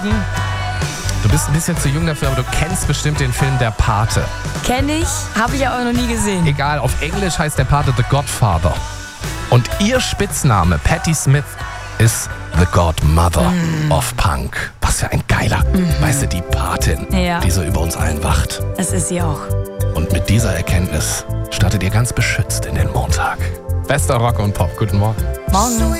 Süden. Du bist ein bisschen zu jung dafür, aber du kennst bestimmt den Film Der Pate. Kenn ich, habe ich aber noch nie gesehen. Egal, auf Englisch heißt Der Pate The Godfather. Und ihr Spitzname, Patti Smith, ist The Godmother of Punk. Was für ein geiler, weißt du, die Patin, Ja. die so über uns allen wacht. Das ist sie auch. Und mit dieser Erkenntnis startet ihr ganz beschützt in den Montag. Bester Rock und Pop. Guten Morgen. Morgen.